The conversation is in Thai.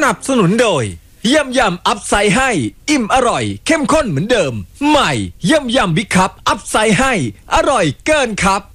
นับสนุนโดยยำยำอัพไซให้อิ่มอร่อยเข้มข้นเหมือนเดิมใหม่ยำยำบิ๊กคัพอัพไซให้อร่อยเกินครับ